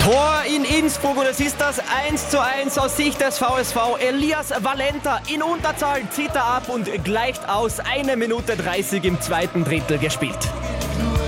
Tor in Innsbruck und es ist das 1:1 aus Sicht des VSV. Elias Valenta in Unterzahl zieht er ab und gleicht aus. 1 Minute 30 im zweiten Drittel gespielt.